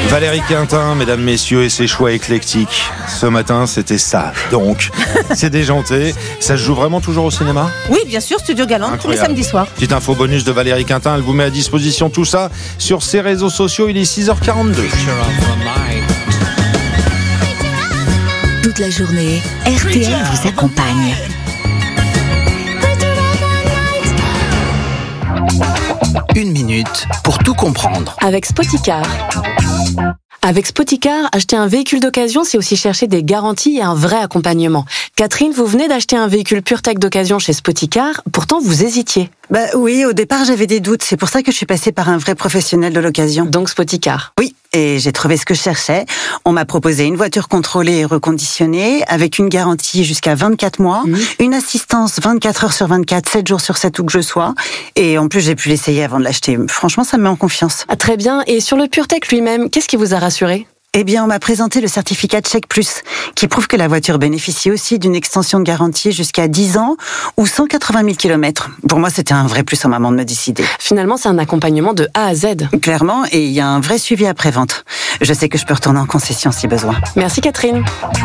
Valérie Quintin, mesdames, messieurs, et ses choix éclectiques. Ce matin, c'était ça. Donc, c'est déjanté. Ça se joue vraiment toujours au cinéma ? Oui, bien sûr, Studio Galante, tous les samedis soirs. Petite info bonus de Valérie Quintin, elle vous met à disposition tout ça sur ses réseaux sociaux. Il est 6h42. Toute la journée, RTL vous accompagne. Une minute pour tout comprendre. Avec Spoticar. Avec Spoticar, acheter un véhicule d'occasion, c'est aussi chercher des garanties et un vrai accompagnement. Catherine, vous venez d'acheter un véhicule PureTech d'occasion chez Spoticar, pourtant vous hésitiez. Oui, au départ j'avais des doutes, c'est pour ça que je suis passée par un vrai professionnel de l'occasion. Donc Spoticar. Oui, et j'ai trouvé ce que je cherchais. On m'a proposé une voiture contrôlée et reconditionnée, avec une garantie jusqu'à 24 mois, une assistance 24 heures sur 24, 7 jours sur 7 où que je sois, et en plus j'ai pu l'essayer avant de l'acheter. Franchement, ça me met en confiance. Ah, très bien, et sur le PureTech lui-même, qu'est-ce qui vous a rassuré ? Eh bien, on m'a présenté le certificat Check Plus, qui prouve que la voiture bénéficie aussi d'une extension de garantie jusqu'à 10 ans ou 180 000 km. Pour moi, c'était un vrai plus au moment de me décider. Finalement, c'est un accompagnement de A à Z. Clairement, et il y a un vrai suivi après-vente. Je sais que je peux retourner en concession si besoin. Merci Catherine.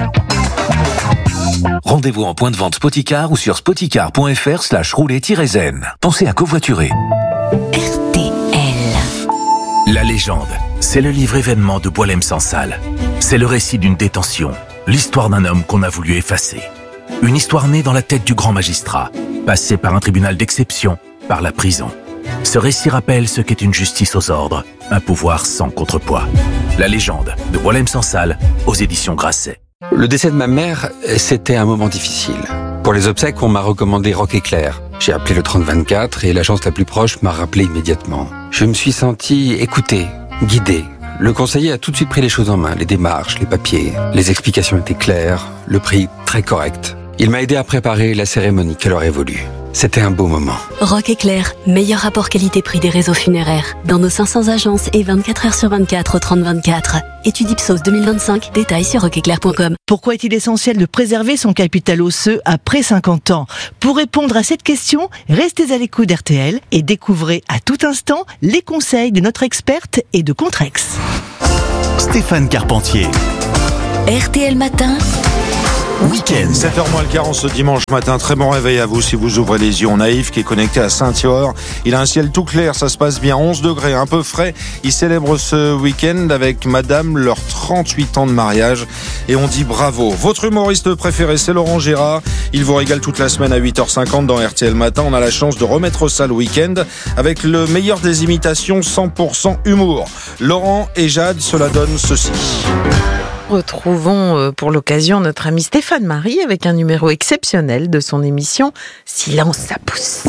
Rendez-vous en point de vente Spoticar ou sur spoticar.fr/rouler-zen. Pensez à covoiturer. RTL. La légende, c'est le livre événement de Boualem Sansal. C'est le récit d'une détention, l'histoire d'un homme qu'on a voulu effacer. Une histoire née dans la tête du grand magistrat, passée par un tribunal d'exception, par la prison. Ce récit rappelle ce qu'est une justice aux ordres, un pouvoir sans contrepoids. La légende de Boualem Sansal, aux éditions Grasset. Le décès de ma mère, c'était un moment difficile. Pour les obsèques, on m'a recommandé Rock Éclair. J'ai appelé le 3024 et l'agence la plus proche m'a rappelé immédiatement. Je me suis senti écouté, guidé. Le conseiller a tout de suite pris les choses en main, les démarches, les papiers. Les explications étaient claires, le prix très correct. Il m'a aidé à préparer la cérémonie qu'elle aurait voulu. C'était un beau moment. Rock Éclair, meilleur rapport qualité-prix des réseaux funéraires. Dans nos 500 agences et 24 heures sur 24 au 3024. Étude Ipsos 2025, détails sur rockeclair.com. Pourquoi est-il essentiel de préserver son capital osseux après 50 ans ? Pour répondre à cette question, restez à l'écoute d'RTL et découvrez à tout instant les conseils de notre experte et de Contrex. Stéphane Carpentier. RTL Matin. Week-end. 7h moins le quart en ce dimanche matin. Très bon réveil à vous si vous ouvrez les yeux. On a Yves qui est connecté à Saint-Yor. Il a un ciel tout clair, ça se passe bien. 11 degrés, un peu frais. Il célèbre ce week-end avec madame, leurs 38 ans de mariage. Et on dit bravo. Votre humoriste préféré, c'est Laurent Gérard. Il vous régale toute la semaine à 8h50 dans RTL Matin. On a la chance de remettre ça le week-end avec le meilleur des imitations 100% humour. Laurent et Jade, cela donne ceci. Retrouvons pour l'occasion notre ami Stéphane Marie avec un numéro exceptionnel de son émission Silence ça pousse.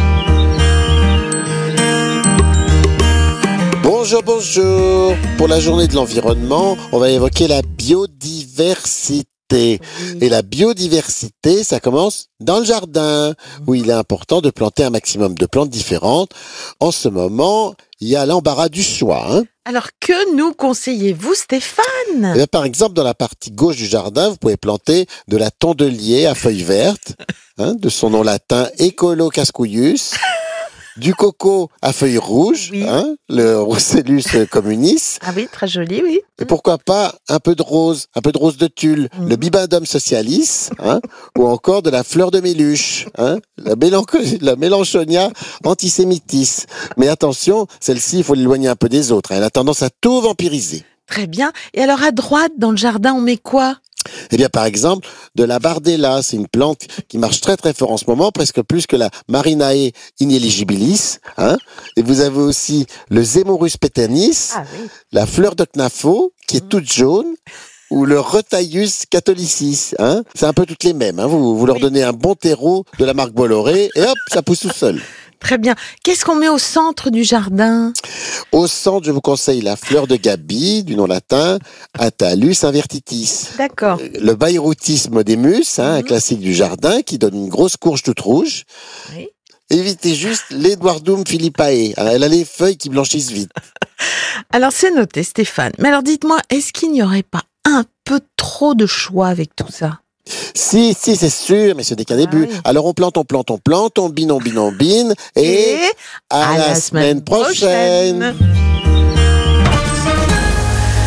Bonjour. Pour la journée de l'environnement, on va évoquer la biodiversité. Et la biodiversité, ça commence dans le jardin, où il est important de planter un maximum de plantes différentes. En ce moment, il y a l'embarras du choix. Alors, que nous conseillez-vous, Stéphane ? Par exemple, dans la partie gauche du jardin, vous pouvez planter de la tondelier à feuilles vertes, de son nom latin Ecolocascouius. Du coco à feuilles rouges, oui. Le Rousselus communis. Ah oui, très joli, oui. Et pourquoi pas un peu de rose de tulle, le Bibendum socialis, ou encore de la fleur de méluche, la Mélanchonia antisemitis. Mais attention, celle-ci, il faut l'éloigner un peu des autres. Elle a tendance à tout vampiriser. Très bien. Et alors à droite, dans le jardin, on met quoi ? Eh bien, par exemple, de la bardella, c'est une plante qui marche très très fort en ce moment, presque plus que la Marinae ineligibilis. Et vous avez aussi le Zemorus petennis, la fleur de knafo, qui est toute jaune, ou le Retaillus catholicis. C'est un peu toutes les mêmes. Vous leur donnez un bon terreau de la marque Bolloré, et hop, ça pousse tout seul. Très bien. Qu'est-ce qu'on met au centre du jardin ? Au centre, je vous conseille la fleur de Gabi, du nom latin, Atalus invertitis. D'accord. Le Bayroutis modemus, un classique du jardin, qui donne une grosse courge toute rouge. Oui. Évitez juste l'Edwardum philippae. Elle a les feuilles qui blanchissent vite. Alors, c'est noté, Stéphane. Mais alors, dites-moi, est-ce qu'il n'y aurait pas un peu trop de choix avec tout ça ? Si, c'est sûr, mais ce n'est qu'un début. Oui. Alors on plante, on bine, et à la semaine prochaine.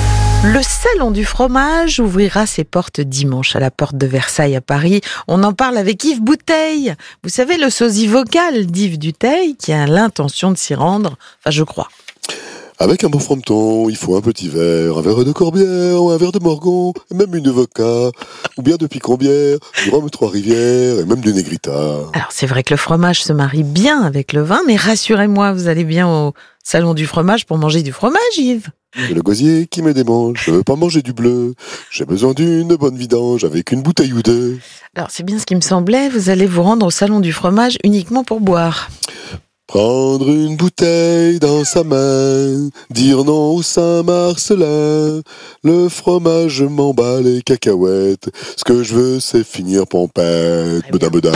Le salon du fromage ouvrira ses portes dimanche à la porte de Versailles à Paris. On en parle avec Yves Bouteille. Vous savez, le sosie vocal d'Yves Duteil qui a l'intention de s'y rendre, enfin je crois. Avec un bon frometon, il faut un petit verre, un verre de Corbière, ou un verre de Morgon, et même une vodka, ou bien de Picombière, du rhum Trois-Rivières, et même du Negrita. Alors c'est vrai que le fromage se marie bien avec le vin, mais rassurez-moi, vous allez bien au salon du fromage pour manger du fromage, Yves? C'est le gosier qui me démange, je veux pas manger du bleu, j'ai besoin d'une bonne vidange avec une bouteille ou deux. Alors c'est bien ce qui me semblait, vous allez vous rendre au salon du fromage uniquement pour boire. Prendre une bouteille dans sa main, dire non au Saint-Marcelin, le fromage m'emballe les cacahuètes, ce que je veux c'est finir pompette, bedin bedin.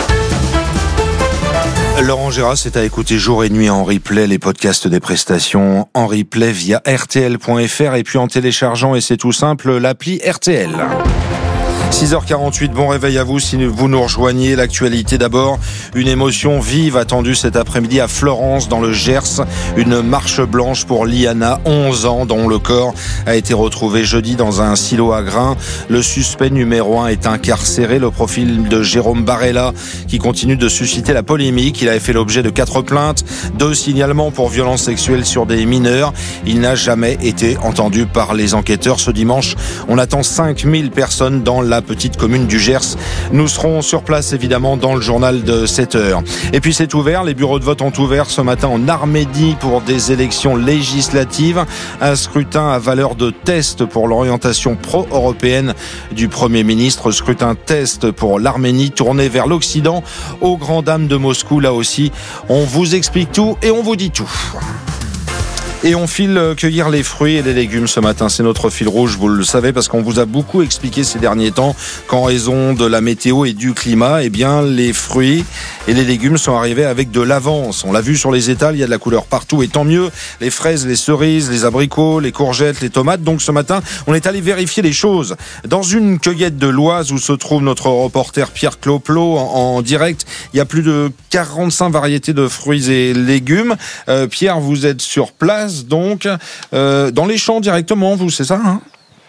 Laurent Gérard, c'est à écouter jour et nuit en replay, les podcasts des prestations en replay via rtl.fr et puis en téléchargeant, et c'est tout simple, l'appli RTL. 6h48, bon réveil à vous si vous nous rejoignez. L'actualité d'abord, une émotion vive attendue cet après-midi à Florence dans le Gers. Une marche blanche pour Liana, 11 ans, dont le corps a été retrouvé jeudi dans un silo à grains. Le suspect numéro 1 est incarcéré. Le profil de Jérôme Barella qui continue de susciter la polémique. Il avait fait l'objet de 4 plaintes, 2 signalements pour violences sexuelles sur des mineurs. Il n'a jamais été entendu par les enquêteurs. Ce dimanche, on attend 5000 personnes dans la petite commune du Gers. Nous serons sur place évidemment dans le journal de 7h. Et puis c'est ouvert, les bureaux de vote ont ouvert ce matin en Arménie pour des élections législatives. Un scrutin à valeur de test pour l'orientation pro-européenne du Premier ministre. Scrutin test pour l'Arménie tourné vers l'Occident, aux grandes dames de Moscou. Là aussi, on vous explique tout et on vous dit tout. Et on file cueillir les fruits et les légumes ce matin. C'est notre fil rouge, vous le savez, parce qu'on vous a beaucoup expliqué ces derniers temps qu'en raison de la météo et du climat, eh bien, les fruits et les légumes sont arrivés avec de l'avance. On l'a vu sur les étals, il y a de la couleur partout et tant mieux. Les fraises, les cerises, les abricots, les courgettes, les tomates. Donc ce matin, on est allé vérifier les choses. Dans une cueillette de l'Oise où se trouve notre reporter Pierre Cloplot en direct, il y a plus de 45 variétés de fruits et légumes. Pierre, vous êtes sur place. Donc, dans les champs directement, vous, c'est ça, hein ?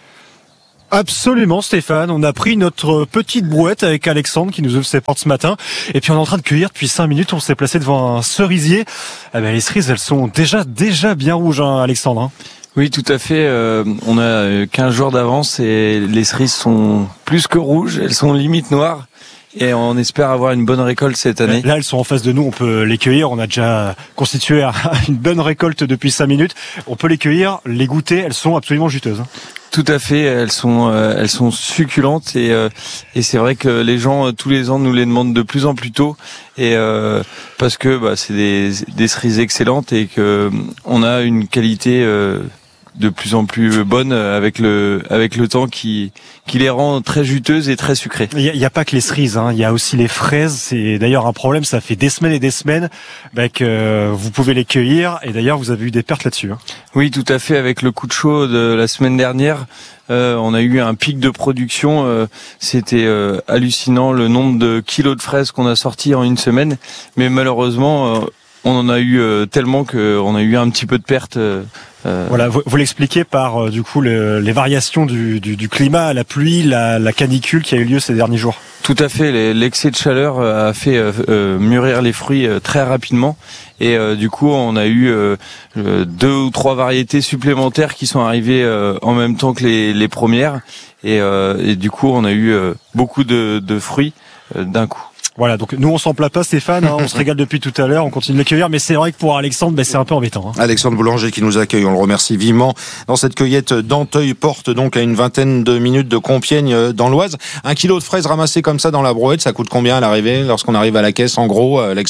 Absolument, Stéphane. On a pris notre petite brouette avec Alexandre qui nous ouvre ses portes ce matin. Et puis on est en train de cueillir depuis 5 minutes. On s'est placé devant un cerisier. Ah ben, les cerises, elles sont déjà bien rouges, hein, Alexandre. Hein. Oui, tout à fait. On a 15 jours d'avance et les cerises sont plus que rouges. Elles sont limite noires. Et on espère avoir une bonne récolte cette année. Là, elles sont en face de nous, on peut les cueillir. On a déjà constitué une bonne récolte depuis 5 minutes. On peut les cueillir, les goûter, elles sont absolument juteuses. Tout à fait, elles sont succulentes et c'est vrai que les gens tous les ans nous les demandent de plus en plus tôt et parce que c'est des cerises excellentes et que on a une qualité de plus en plus bonne avec le temps qui les rend très juteuses et très sucrées. Il y a pas que les cerises, hein. Il y a aussi les fraises. C'est d'ailleurs un problème. Ça fait des semaines et des semaines que vous pouvez les cueillir. Et d'ailleurs, vous avez eu des pertes là-dessus. Hein. Oui, tout à fait. Avec le coup de chaud de la semaine dernière, on a eu un pic de production. C'était hallucinant le nombre de kilos de fraises qu'on a sortis en une semaine. Mais malheureusement, on en a eu tellement qu'on a eu un petit peu de pertes. Voilà, vous l'expliquez par du coup les variations du climat, la pluie, la canicule qui a eu lieu ces derniers jours. Tout à fait, l'excès de chaleur a fait mûrir les fruits très rapidement et du coup on a eu 2 ou 3 variétés supplémentaires qui sont arrivées en même temps que les premières et du coup on a eu beaucoup de fruits d'un coup. Voilà, donc nous on s'en plaint pas, Stéphane, hein, on se régale depuis tout à l'heure, on continue de l'accueillir, mais c'est vrai que pour Alexandre, c'est un peu embêtant. Hein. Alexandre Boulanger qui nous accueille, on le remercie vivement dans cette cueillette d'Anteuil-Porte, donc à une vingtaine de minutes de Compiègne dans l'Oise. 1 kilo de fraises ramassées comme ça dans la brouette, ça coûte combien à l'arrivée lorsqu'on arrive à la caisse en gros, Alexandre ?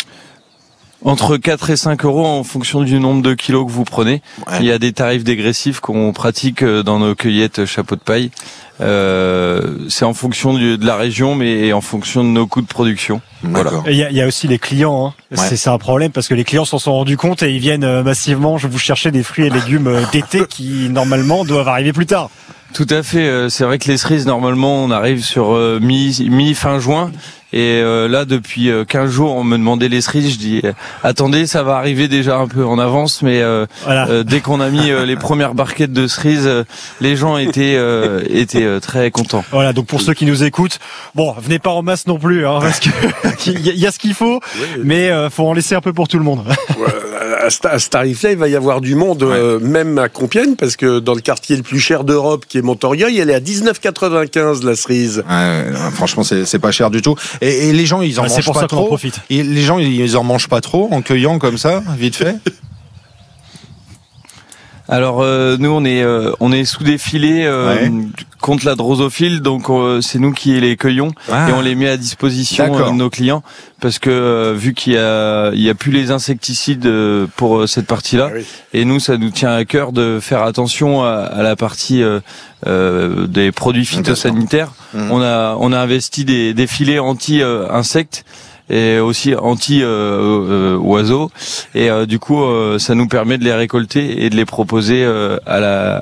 Entre 4 et 5 euros en fonction du nombre de kilos que vous prenez. Ouais. Il y a des tarifs dégressifs qu'on pratique dans nos cueillettes chapeau de paille. C'est en fonction de la région, mais en fonction de nos coûts de production. Voilà. Il y a aussi les clients. Hein. Ouais. C'est un problème parce que les clients s'en sont rendus compte et ils viennent massivement vous chercher des fruits et légumes d'été qui normalement doivent arriver plus tard. Tout à fait. C'est vrai que les cerises, normalement, on arrive sur mi-fin juin. Et là, depuis 15 jours, on me demandait les cerises. Je dis, attendez, ça va arriver déjà un peu en avance, mais dès qu'on a mis les premières barquettes de cerises, les gens étaient très contents. Voilà, donc pour ceux qui nous écoutent, bon, venez pas en masse non plus, hein, parce que il y a ce qu'il faut, mais faut en laisser un peu pour tout le monde. À ce tarif-là, il va y avoir du monde, même à Compiègne, parce que dans le quartier le plus cher d'Europe, qui est Montorgueil, elle est à 19,95 la cerise. Franchement, c'est pas cher du tout. Et les gens, ils en mangent pas trop. Et les gens, ils en mangent pas trop en cueillant comme ça, vite fait. Alors nous on est sous des filets contre la drosophile, donc c'est nous qui les cueillons et on les met à disposition de nos clients parce que vu qu'il y a plus les insecticides pour cette partie-là et nous ça nous tient à cœur de faire attention à la partie des produits phytosanitaires. On a investi des filets anti-insectes et aussi anti-oiseaux et du coup ça nous permet de les récolter et de les proposer à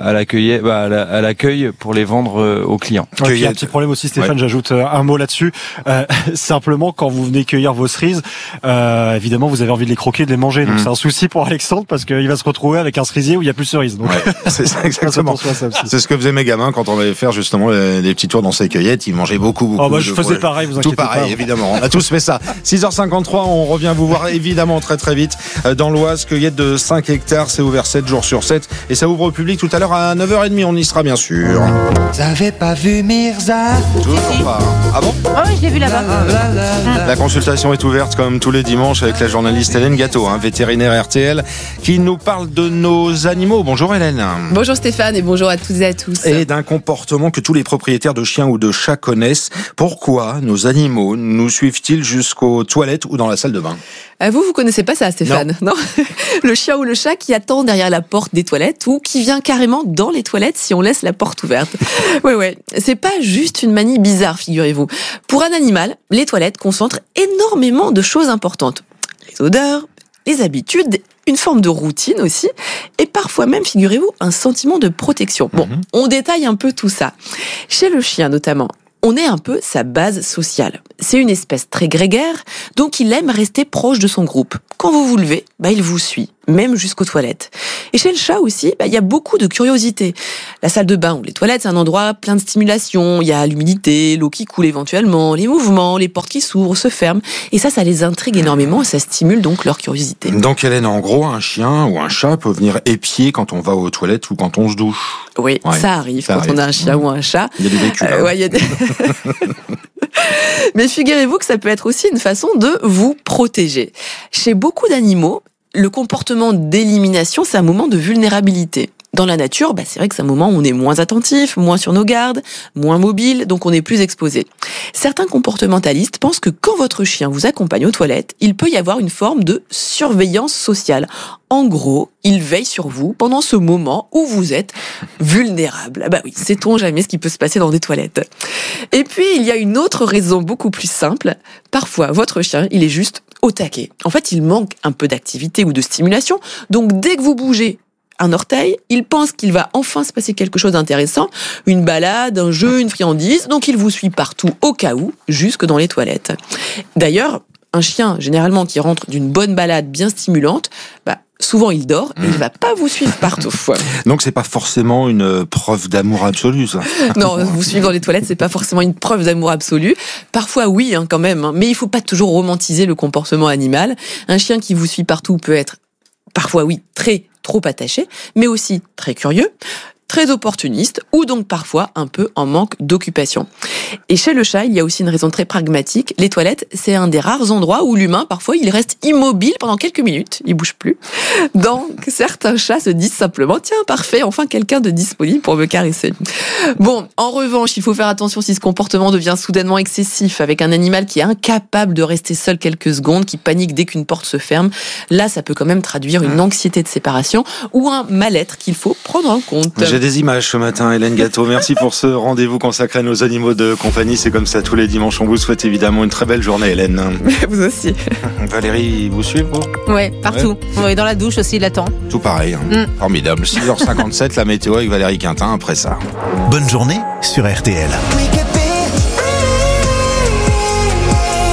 l'accueil pour les vendre aux clients. Il y a un petit problème aussi, Stéphane, j'ajoute un mot là-dessus. Simplement, quand vous venez cueillir vos cerises, évidemment vous avez envie de les croquer, de les manger, donc c'est un souci pour Alexandre parce qu'il va se retrouver avec un cerisier où il n'y a plus de cerises. Donc c'est ça, exactement. C'est ce que faisaient mes gamins quand on allait faire justement les petits tours dans ces cueillettes, ils mangeaient beaucoup. Je faisais pareil, vous inquiétez pas. Tout pareil, évidemment, on a tous fait ça. 6h53, on revient vous voir évidemment très très vite dans l'Oise, cueillette de 5 hectares, c'est ouvert 7 jours sur 7 et ça ouvre au public tout à l'heure à 9h30, on y sera bien sûr. Vous avez pas vu Mirza? Toujours pas. Ah bon? Ah oui, je l'ai vu là-bas. La consultation est ouverte comme tous les dimanches avec la journaliste Hélène Gâteau, vétérinaire RTL, qui nous parle de nos animaux. Bonjour Hélène. Bonjour Stéphane et bonjour à toutes et à tous. Et d'un comportement que tous les propriétaires de chiens ou de chats connaissent. Pourquoi nos animaux nous suivent-ils jusqu'aux toilettes ou dans la salle de bain? Vous connaissez pas ça, Stéphane? Non. Le chien ou le chat qui attend derrière la porte des toilettes ou qui vient carrément dans les toilettes si on laisse la porte ouverte. Ouais. C'est pas juste une manie bizarre, figurez-vous. Pour un animal, les toilettes concentrent énormément de choses importantes. Les odeurs, les habitudes, une forme de routine aussi, et parfois même, figurez-vous, un sentiment de protection. Bon, on détaille un peu tout ça. Chez le chien notamment, on est un peu sa base sociale. C'est une espèce très grégaire, donc il aime rester proche de son groupe. Quand vous vous levez, il vous suit, même jusqu'aux toilettes. Et chez le chat aussi, il y a beaucoup de curiosité. La salle de bain ou les toilettes, c'est un endroit plein de stimulation. Il y a l'humidité, l'eau qui coule éventuellement, les mouvements, les portes qui s'ouvrent, se ferment. Et ça les intrigue énormément et ça stimule donc leur curiosité. Donc Hélène, en gros, un chien ou un chat peut venir épier quand on va aux toilettes ou quand on se douche. Oui, ça arrive quand on a un chien ou un chat. Il y a des vécus. Il y a des... Mais figurez-vous que ça peut être aussi une façon de vous protéger. Chez beaucoup d'animaux, le comportement d'élimination, c'est un moment de vulnérabilité. Dans la nature, c'est vrai que c'est un moment où on est moins attentif, moins sur nos gardes, moins mobile, donc on est plus exposé. Certains comportementalistes pensent que quand votre chien vous accompagne aux toilettes, il peut y avoir une forme de surveillance sociale. En gros, il veille sur vous pendant ce moment où vous êtes vulnérable. Oui, sait-on jamais ce qui peut se passer dans des toilettes. Et puis, il y a une autre raison beaucoup plus simple. Parfois, votre chien, il est juste au taquet. En fait, il manque un peu d'activité ou de stimulation, donc dès que vous bougez un orteil, il pense qu'il va enfin se passer quelque chose d'intéressant, une balade, un jeu, une friandise, donc il vous suit partout au cas où, jusque dans les toilettes. D'ailleurs, un chien, généralement, qui rentre d'une bonne balade bien stimulante, souvent il dort et il va pas vous suivre partout. Donc c'est pas forcément une preuve d'amour absolu, ça. Non, vous suivre dans les toilettes, c'est pas forcément une preuve d'amour absolu. Parfois oui, quand même, mais il faut pas toujours romantiser le comportement animal. Un chien qui vous suit partout peut être parfois trop attaché, mais aussi très curieux, très opportuniste ou donc parfois un peu en manque d'occupation. Et chez le chat, il y a aussi une raison très pragmatique. Les toilettes, c'est un des rares endroits où l'humain, parfois, il reste immobile pendant quelques minutes. Il bouge plus. Donc, certains chats se disent simplement, tiens, parfait, enfin quelqu'un de disponible pour me caresser. Bon, en revanche, il faut faire attention si ce comportement devient soudainement excessif avec un animal qui est incapable de rester seul quelques secondes, qui panique dès qu'une porte se ferme. Là, ça peut quand même traduire une anxiété de séparation ou un mal-être qu'il faut prendre en compte. J'ai des images ce matin, Hélène Gâteau. Merci pour ce rendez-vous consacré à nos animaux de compagnie. C'est comme ça tous les dimanches. On vous souhaite évidemment une très belle journée, Hélène. Vous aussi. Valérie, vous suivez, vous? Ouais, partout. Ouais, dans la douche aussi, il attend. Tout pareil. Formidable. 6h57, la météo avec Valérie Quintin après ça. Bonne journée sur RTL.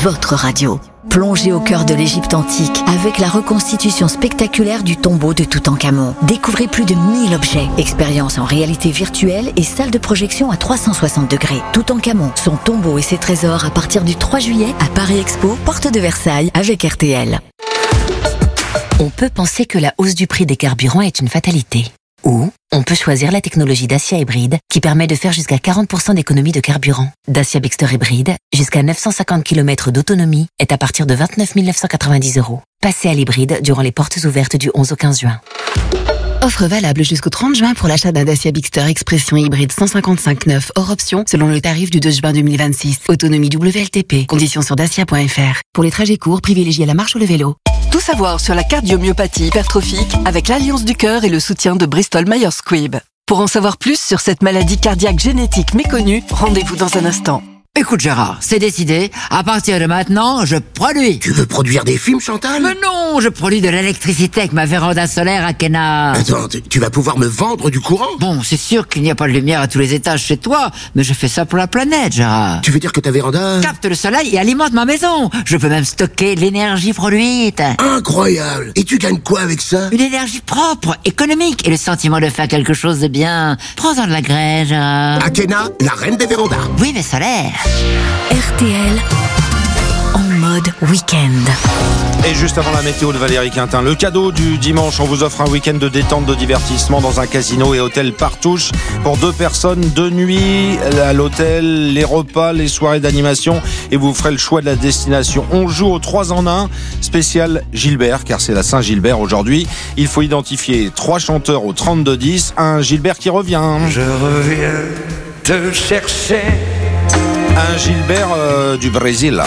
votre radio. Plongez au cœur de l'Égypte antique avec la reconstitution spectaculaire du tombeau de Toutankhamon. Découvrez plus de 1000 objets, expériences en réalité virtuelle et salle de projection à 360 degrés. Toutankhamon, son tombeau et ses trésors à partir du 3 juillet à Paris Expo, porte de Versailles avec RTL. On peut penser que la hausse du prix des carburants est une fatalité. Ou on peut choisir la technologie Dacia Hybride qui permet de faire jusqu'à 40% d'économie de carburant. Dacia Bigster Hybride, jusqu'à 950 km d'autonomie, est à partir de 29 990 €. Passez à l'hybride durant les portes ouvertes du 11 au 15 juin. Offre valable jusqu'au 30 juin pour l'achat d'un Dacia Bigster Expression hybride 155/9 hors option selon le tarif du 2 juin 2026. Autonomie WLTP. Conditions sur dacia.fr. Pour les trajets courts, privilégiez la marche ou le vélo. Tout savoir sur la cardiomyopathie hypertrophique avec l'Alliance du cœur et le soutien de Bristol Myers Squibb. Pour en savoir plus sur cette maladie cardiaque génétique méconnue, rendez-vous dans un instant. Écoute Gérard, c'est décidé, à partir de maintenant, je produis. Tu veux produire des films, Chantal? Mais non, je produis de l'électricité avec ma véranda solaire à Kena. Attends, tu vas pouvoir me vendre du courant? Bon, c'est sûr qu'il n'y a pas de lumière à tous les étages chez toi, mais je fais ça pour la planète, Gérard. Tu veux dire que ta véranda capte le soleil et alimente ma maison. Je peux même stocker l'énergie produite. Incroyable. Et tu gagnes quoi avec ça? Une énergie propre, économique et le sentiment de faire quelque chose de bien. Prends-en de la graisse, Gérard. À Kena, la reine des vérandas. Oui, mais solaire. RTL en mode week-end. Et juste avant la météo de Valérie Quintin, le cadeau du dimanche, on vous offre un week-end de détente, de divertissement dans un casino et hôtel Partouche pour 2 personnes, 2 nuits à l'hôtel, les repas, les soirées d'animation et vous ferez le choix de la destination. On joue au 3 en 1 spécial Gilbert car c'est la Saint-Gilbert aujourd'hui. Il faut identifier 3 chanteurs au 32-10, un Gilbert qui revient. Je reviens te chercher. Un Gilbert du Brésil.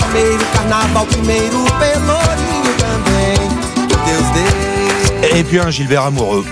Et puis un Gilbert amoureux.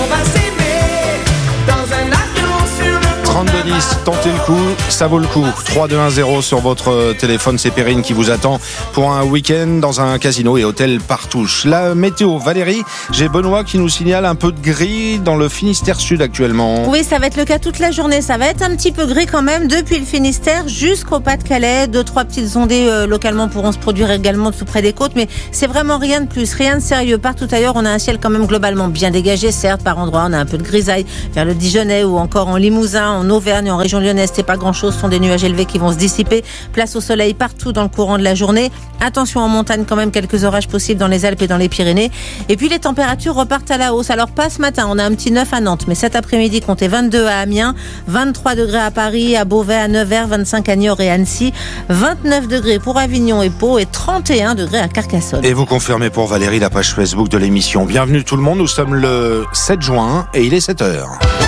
32-10, tentez le coup, ça vaut le coup. 3-2-1-0 sur votre téléphone, c'est Perrine qui vous attend pour un week-end dans un casino et hôtel Partouche. La météo, Valérie, j'ai Benoît qui nous signale un peu de gris dans le Finistère Sud actuellement. Oui, ça va être le cas toute la journée. Ça va être un petit peu gris quand même depuis le Finistère jusqu'au Pas-de-Calais. 2-3 petites ondées localement pourront se produire également tout près des côtes, mais c'est vraiment rien de plus, rien de sérieux. Partout ailleurs, on a un ciel quand même globalement bien dégagé, certes, par endroits, on a un peu de grisaille vers le Dijonais ou encore en Limousin, en Auvergne, en région lyonnaise, c'est pas grand-chose, ce sont des nuages élevés qui vont se dissiper. Place au soleil partout dans le courant de la journée. Attention en montagne quand même, quelques orages possibles dans les Alpes et dans les Pyrénées. Et puis les températures repartent à la hausse. Alors pas ce matin, on a un petit 9 à Nantes, mais cet après-midi, comptez 22 à Amiens, 23 degrés à Paris, à Beauvais, à Nevers, 25 à Niort et Annecy, 29 degrés pour Avignon et Pau et 31 degrés à Carcassonne. Et vous confirmez pour Valérie la page Facebook de l'émission. Bienvenue tout le monde, nous sommes le 7 juin et il est 7h.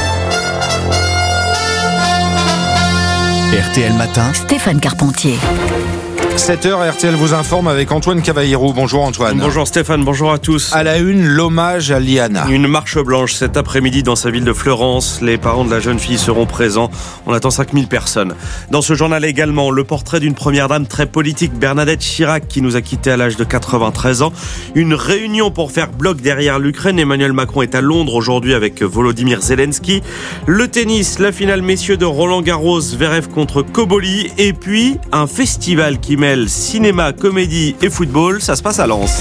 RTL Matin, Stéphane Carpentier. 7h, RTL vous informe avec Antoine Cavallero. Bonjour Antoine. Bonjour Stéphane, bonjour à tous. À la une, l'hommage à Liana. Une marche blanche cet après-midi dans sa ville de Fleurance. Les parents de la jeune fille seront présents. On attend 5000 personnes. Dans ce journal également, le portrait d'une première dame très politique, Bernadette Chirac, qui nous a quittés à l'âge de 93 ans. Une réunion pour faire bloc derrière l'Ukraine. Emmanuel Macron est à Londres aujourd'hui avec Volodymyr Zelensky. Le tennis, la finale messieurs de Roland-Garros, Zverev contre Koboli. Et puis, un festival qui mêle cinéma, comédie et football, ça se passe à Lens.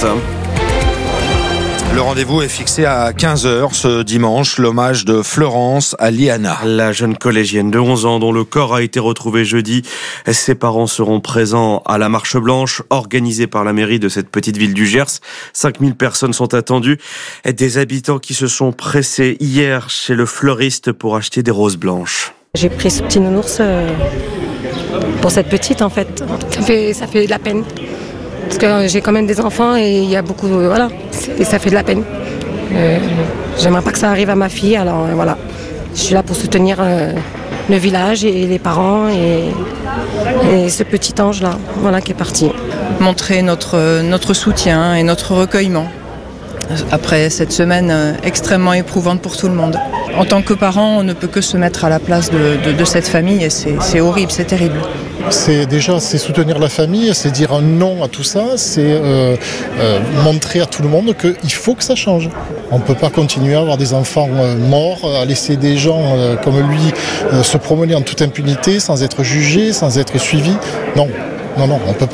Le rendez-vous est fixé à 15h ce dimanche, l'hommage de Fleurance à Liana. La jeune collégienne de 11 ans dont le corps a été retrouvé jeudi. Ses parents seront présents à la marche blanche organisée par la mairie de cette petite ville du Gers. 5000 personnes sont attendues. Des habitants qui se sont pressés hier chez le fleuriste pour acheter des roses blanches. J'ai pris ce petit nounours pour cette petite en fait. Ça fait de la peine. Parce que j'ai quand même des enfants et il y a beaucoup... Voilà, et ça fait de la peine. J'aimerais pas que ça arrive à ma fille, alors voilà. Je suis là pour soutenir le village et les parents et ce petit ange-là, voilà, qui est parti. Montrer notre soutien et notre recueillement après cette semaine extrêmement éprouvante pour tout le monde. En tant que parent, on ne peut que se mettre à la place de cette famille et c'est horrible, c'est terrible. C'est soutenir la famille, c'est dire un non à tout ça, c'est montrer à tout le monde qu'il faut que ça change. On ne peut pas continuer à avoir des enfants morts, à laisser des gens comme lui se promener en toute impunité, sans être jugés, sans être suivis. Non, on ne peut pas.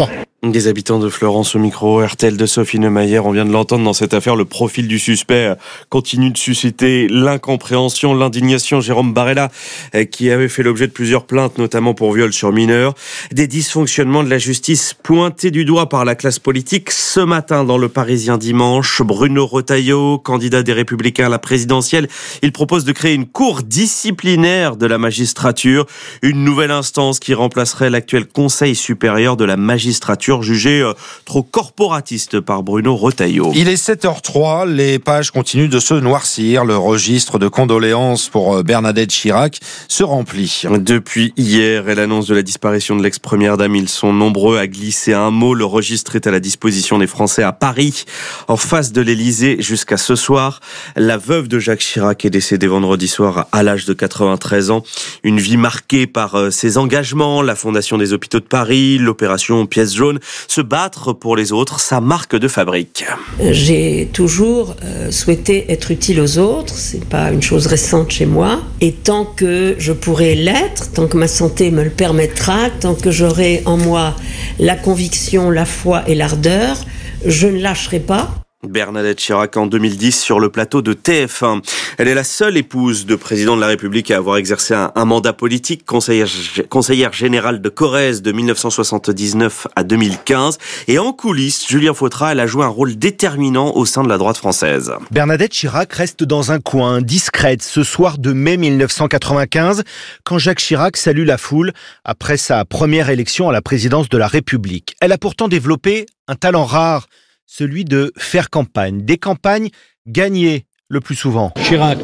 Des habitants de Florence au micro RTL de Sophie Neumayer. On vient de l'entendre dans cette affaire. Le profil du suspect continue de susciter l'incompréhension, l'indignation. Jérôme Barella, qui avait fait l'objet de plusieurs plaintes, notamment pour viol sur mineurs. Des dysfonctionnements de la justice pointés du doigt par la classe politique ce matin dans Le Parisien dimanche. Bruno Retailleau, candidat des Républicains à la présidentielle, il propose de créer une cour disciplinaire de la magistrature. Une nouvelle instance qui remplacerait l'actuel Conseil supérieur de la magistrature, jugé trop corporatiste par Bruno Retailleau. Il est 7h03, les pages continuent de se noircir. Le registre de condoléances pour Bernadette Chirac se remplit. Depuis hier et l'annonce de la disparition de l'ex-première dame, ils sont nombreux à glisser un mot. Le registre est à la disposition des Français à Paris, en face de l'Élysée, jusqu'à ce soir. La veuve de Jacques Chirac est décédée vendredi soir à l'âge de 93 ans. Une vie marquée par ses engagements, la Fondation des Hôpitaux de Paris, l'opération Pièce jaune. Se battre pour les autres, sa marque de fabrique. J'ai toujours souhaité être utile aux autres, c'est pas une chose récente chez moi. Et tant que je pourrai l'être, tant que ma santé me le permettra, tant que j'aurai en moi la conviction, la foi et l'ardeur, je ne lâcherai pas. Bernadette Chirac en 2010 sur le plateau de TF1. Elle est la seule épouse de président de la République à avoir exercé un mandat politique, conseillère générale de Corrèze de 1979 à 2015. Et en coulisses, Julien Fautra, elle a joué un rôle déterminant au sein de la droite française. Bernadette Chirac reste dans un coin, discrète, ce soir de mai 1995, quand Jacques Chirac salue la foule après sa première élection à la présidence de la République. Elle a pourtant développé un talent rare, celui de faire campagne. Des campagnes gagnées le plus souvent. Chirac.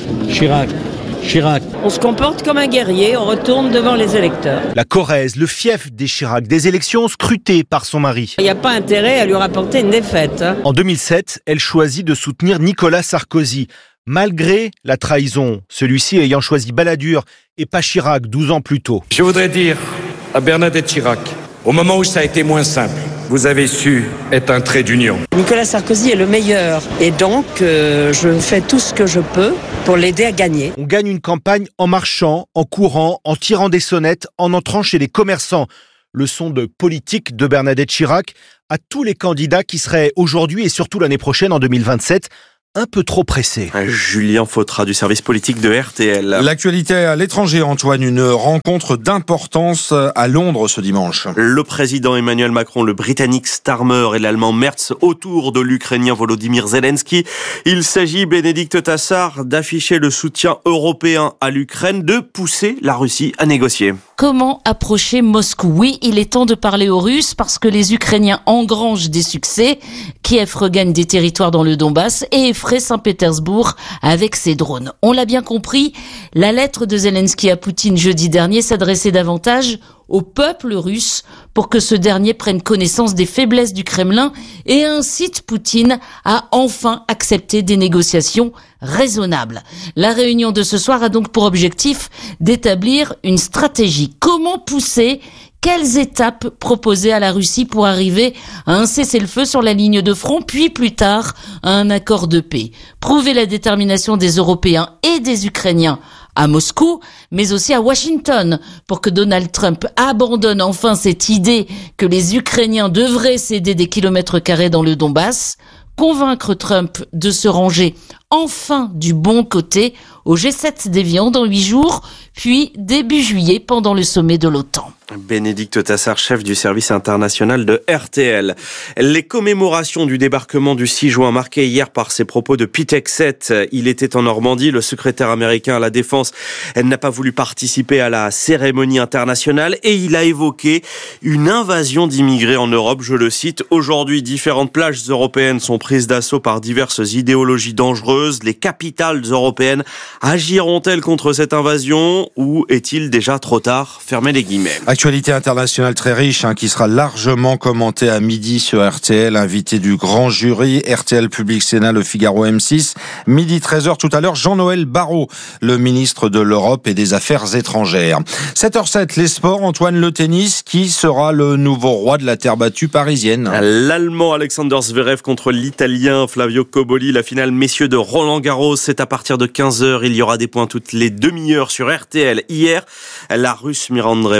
On se comporte comme un guerrier, on retourne devant les électeurs. La Corrèze, le fief des Chirac, des élections scrutées par son mari. Il n'y a pas intérêt à lui rapporter une défaite. En 2007, elle choisit de soutenir Nicolas Sarkozy, malgré la trahison, celui-ci ayant choisi Balladur et pas Chirac 12 ans plus tôt. Je voudrais dire à Bernadette Chirac, au moment où ça a été moins simple, vous avez su être un trait d'union. Nicolas Sarkozy est le meilleur et donc je fais tout ce que je peux pour l'aider à gagner. On gagne une campagne en marchant, en courant, en tirant des sonnettes, en entrant chez les commerçants. Leçon de politique de Bernadette Chirac à tous les candidats qui seraient aujourd'hui et surtout l'année prochaine en 2027 un peu trop pressé. Julien Fautra du service politique de RTL. L'actualité à l'étranger, Antoine, une rencontre d'importance à Londres ce dimanche. Le président Emmanuel Macron, le Britannique Starmer et l'Allemand Merz autour de l'Ukrainien Volodymyr Zelensky. Il s'agit, Bénédicte Tassard, d'afficher le soutien européen à l'Ukraine, de pousser la Russie à négocier. Comment approcher Moscou ? Oui, il est temps de parler aux Russes parce que les Ukrainiens engrangent des succès. Kiev regagne des territoires dans le Donbass et effraie Saint-Pétersbourg avec ses drones. On l'a bien compris, la lettre de Zelensky à Poutine jeudi dernier s'adressait davantage au peuple russe pour que ce dernier prenne connaissance des faiblesses du Kremlin et incite Poutine à enfin accepter des négociations raisonnables. La réunion de ce soir a donc pour objectif d'établir une stratégie. Comment pousser ? Quelles étapes proposer à la Russie pour arriver à un cessez-le-feu sur la ligne de front, puis plus tard à un accord de paix ? Prouver la détermination des Européens et des Ukrainiens à Moscou, mais aussi à Washington, pour que Donald Trump abandonne enfin cette idée que les Ukrainiens devraient céder des kilomètres carrés dans le Donbass, convaincre Trump de se ranger enfin du bon côté au G7 d'Évian dans 8 jours, puis début juillet pendant le sommet de l'OTAN. Bénédicte Tassard, chef du service international de RTL. Les commémorations du débarquement du 6 juin marquées hier par ses propos de Pete Hegseth. Il était en Normandie, le secrétaire américain à la Défense. Elle n'a pas voulu participer à la cérémonie internationale et il a évoqué une invasion d'immigrés en Europe. Je le cite, aujourd'hui, différentes plages européennes sont prises d'assaut par diverses idéologies dangereuses. Les capitales européennes agiront-elles contre cette invasion ou est-il déjà trop tard ? Fermez les guillemets. Actualité internationale très riche qui sera largement commentée à midi sur RTL, invité du grand jury, RTL Public Sénat, Le Figaro M6. Midi 13h tout à l'heure, Jean-Noël Barrot, le ministre de l'Europe et des Affaires étrangères. 7h07, les sports, Antoine, le tennis, qui sera le nouveau roi de la terre battue parisienne ? L'Allemand Alexander Zverev contre l'Italien Flavio Cobolli. La finale messieurs de Roland-Garros, c'est à partir de 15h. Il y aura des points toutes les demi-heures sur RTL. Hier, la Russe Mira Andreeva a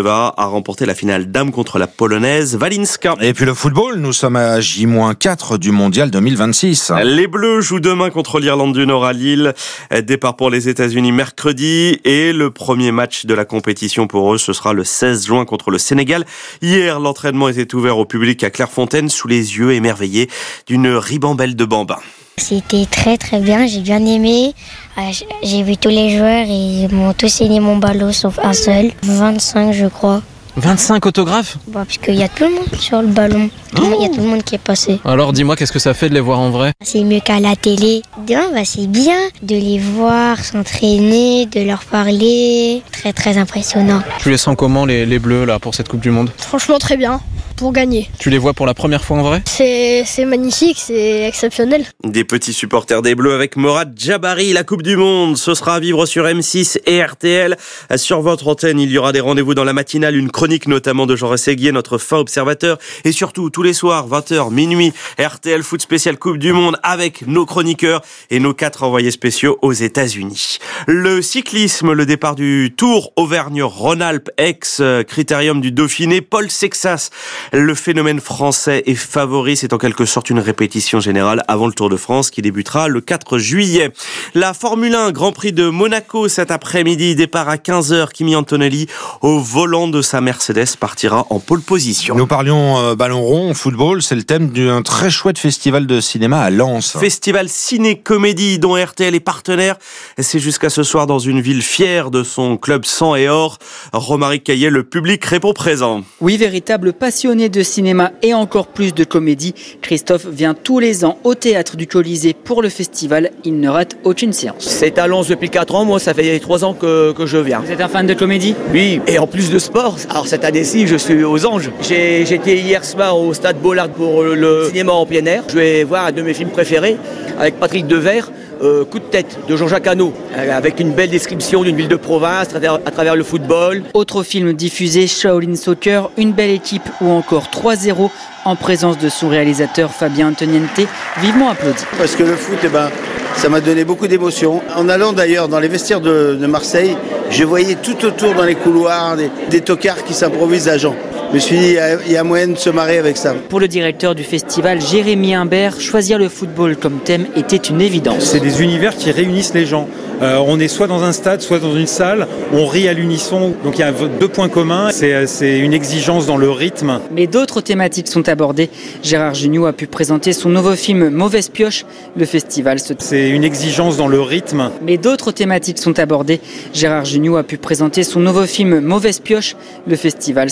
a remporté la finale dames contre la Polonaise Walinska. Et puis le football, nous sommes à J-4 du Mondial 2026. Les Bleus jouent demain contre l'Irlande du Nord à Lille. Départ pour les États-Unis mercredi et le premier match de la compétition pour eux, ce sera le 16 juin contre le Sénégal. Hier, l'entraînement était ouvert au public à Clairefontaine sous les yeux émerveillés d'une ribambelle de bambins. C'était très très bien, j'ai bien aimé. J'ai vu tous les joueurs et ils m'ont tous signé mon ballot sauf un seul. 25 je crois. 25 autographes ? Parce qu'il y a tout le monde sur le ballon. Il y a tout le monde qui est passé. Alors dis-moi, qu'est-ce que ça fait de les voir en vrai ? C'est mieux qu'à la télé. C'est bien de les voir s'entraîner, de leur parler. Très très impressionnant. Tu les sens comment les Bleus là pour cette Coupe du Monde ? Franchement très bien, pour gagner. Tu les vois pour la première fois en vrai ? C'est magnifique, c'est exceptionnel. Des petits supporters des Bleus avec Morad Jabari, la Coupe du Monde. Ce sera à vivre sur M6 et RTL. Sur votre antenne, il y aura des rendez-vous dans la matinale, une chronique notamment de Jean Rességuier, notre fin observateur. Et surtout, tous les soirs, 20h, minuit, RTL Foot spécial Coupe du Monde avec nos chroniqueurs et nos 4 envoyés spéciaux aux États-Unis. Le cyclisme, le départ du Tour Auvergne-Rhône-Alpes, ex-critérium du Dauphiné, Paul Sexas. Le phénomène français est favori. C'est en quelque sorte une répétition générale avant le Tour de France qui débutera le 4 juillet. La Formule 1, Grand Prix de Monaco cet après-midi, départ à 15h. Kimi Antonelli au volant de sa Mercedes partira en pole position. Nous parlions ballon rond, football, c'est le thème d'un très chouette festival de cinéma à Lens. Festival Ciné-Comédie dont RTL est partenaire. C'est jusqu'à ce soir dans une ville fière de son club sang et or. Romaric Caillet, le public répond présent. Oui, véritable passionné de cinéma et encore plus de comédie, Christophe vient tous les ans au théâtre du Colisée pour le festival. Il ne rate aucune séance. C'est à Lens depuis 4 ans, moi ça fait 3 ans que je viens. Vous êtes un fan de comédie ? Oui, et en plus de sport. Alors cette année-ci, je suis aux Anges. J'étais hier soir au Stade Bollard pour le cinéma en plein air. Je vais voir un de mes films préférés avec Patrick Devers. Coup de tête de Jean-Jacques Hano, avec une belle description d'une ville de province à travers le football. Autre film diffusé, Shaolin Soccer, Une belle équipe ou encore 3-0 en présence de son réalisateur Fabien Antoniente, vivement applaudi. Parce que le foot, ça m'a donné beaucoup d'émotions. En allant d'ailleurs dans les vestiaires de Marseille, je voyais tout autour dans les couloirs des tocards qui s'improvisent agents. Je me suis dit, il y a moyen de se marrer avec ça. Pour le directeur du festival, Jérémy Imbert, choisir le football comme thème était une évidence. C'est des univers qui réunissent les gens. On est soit dans un stade, soit dans une salle, on rit à l'unisson. Donc il y a 2 points communs, c'est une exigence dans le rythme. Mais d'autres thématiques sont abordées. Gérard Jugnot a pu présenter son nouveau film Mauvaise pioche. Le festival C'est une exigence dans le rythme. Mais d'autres thématiques sont abordées. Gérard Jugnot a pu présenter son nouveau film Mauvaise pioche. Le festival